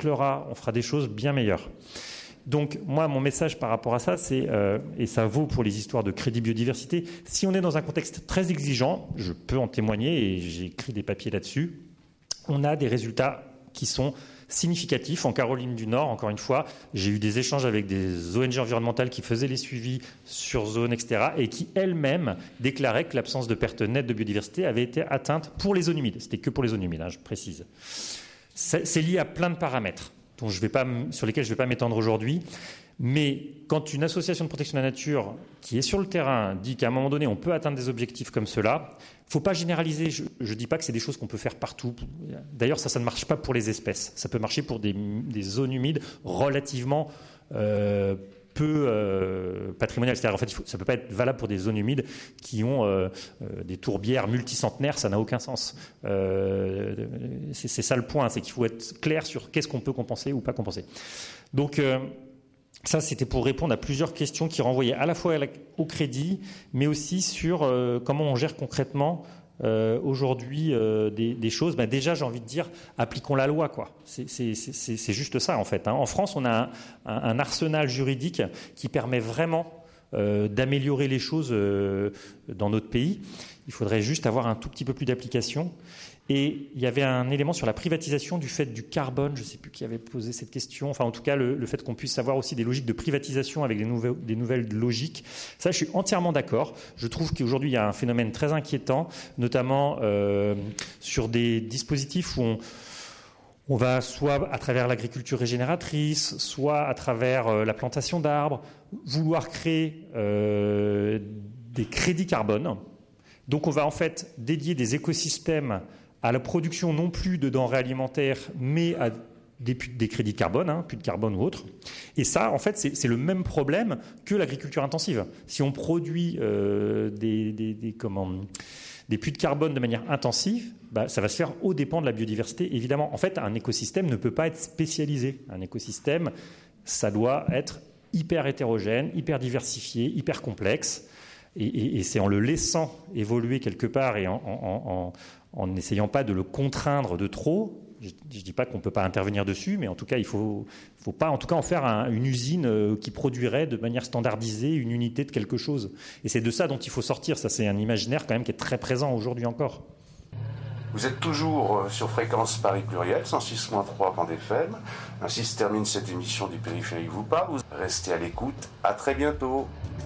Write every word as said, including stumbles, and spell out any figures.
recyclera, on fera des choses bien meilleures. Donc, moi, mon message par rapport à ça, c'est, euh, et ça vaut pour les histoires de crédit biodiversité, si on est dans un contexte très exigeant, je peux en témoigner et j'ai écrit des papiers là-dessus, on a des résultats qui sont significatifs. En Caroline du Nord, encore une fois, j'ai eu des échanges avec des O N G environnementales qui faisaient les suivis sur zone, et cetera, et qui elles-mêmes déclaraient que l'absence de perte nette de biodiversité avait été atteinte pour les zones humides. C'était que pour les zones humides, hein, je précise. C'est, c'est lié à plein de paramètres dont je vais pas, sur lesquels je ne vais pas m'étendre aujourd'hui. Mais quand une association de protection de la nature qui est sur le terrain dit qu'à un moment donné, on peut atteindre des objectifs comme cela, il ne faut pas généraliser. Je ne dis pas que c'est des choses qu'on peut faire partout. D'ailleurs, ça, ça ne marche pas pour les espèces. Ça peut marcher pour des, des zones humides relativement euh, peu euh, patrimoniales. C'est-à-dire, en fait, il faut, ça ne peut pas être valable pour des zones humides qui ont euh, euh, des tourbières multicentenaires. Ça n'a aucun sens. Euh, c'est, c'est ça le point, c'est qu'il faut être clair sur qu'est-ce qu'on peut compenser ou pas compenser. Donc, euh, ça, c'était pour répondre à plusieurs questions qui renvoyaient à la fois au crédit, mais aussi sur euh, comment on gère concrètement euh, aujourd'hui euh, des, des choses. Ben déjà, j'ai envie de dire, appliquons la loi, quoi. C'est, c'est, c'est, c'est juste ça, en fait. Hein. En France, on a un, un, un arsenal juridique qui permet vraiment euh, d'améliorer les choses euh, dans notre pays. Il faudrait juste avoir un tout petit peu plus d'application. Et il y avait un élément sur la privatisation du fait du carbone, je ne sais plus qui avait posé cette question, enfin en tout cas le, le fait qu'on puisse avoir aussi des logiques de privatisation avec des nouvelles, des nouvelles logiques. Ça, je suis entièrement d'accord. Je trouve qu'aujourd'hui, il y a un phénomène très inquiétant, notamment euh, sur des dispositifs où on, on va soit à travers l'agriculture régénératrice, soit à travers euh, la plantation d'arbres, vouloir créer euh, des crédits carbone. Donc on va en fait dédier des écosystèmes à la production non plus de denrées alimentaires, mais à des, des crédits carbone, hein, puits de carbone ou autre. Et ça, en fait, c'est, c'est le même problème que l'agriculture intensive. Si on produit euh, des, des, des, comment, des puits de carbone de manière intensive, bah, ça va se faire aux dépens de la biodiversité, évidemment. En fait, un écosystème ne peut pas être spécialisé. Un écosystème, ça doit être hyper hétérogène, hyper diversifié, hyper complexe. Et, et, et c'est en le laissant évoluer quelque part et en, en, en, en n'essayant pas de le contraindre de trop. Je ne dis pas qu'on ne peut pas intervenir dessus, mais en tout cas, il ne faut, faut pas en tout cas en faire un, une usine qui produirait de manière standardisée une unité de quelque chose. Et c'est de ça dont il faut sortir. Ça, c'est un imaginaire quand même qui est très présent aujourd'hui encore. Vous êtes toujours sur Fréquence Paris Pluriel, cent six virgule trois Bande F M. Ainsi se termine cette émission du Périphérique vous parle. Vous restez à l'écoute. À très bientôt.